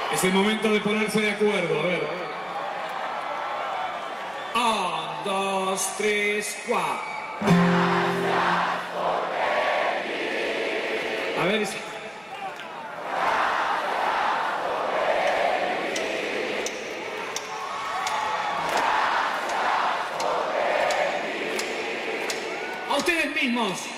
Es el momento de ponerse de acuerdo, a ver. 1, 2, 3, 4. A ver si... A ustedes mismos.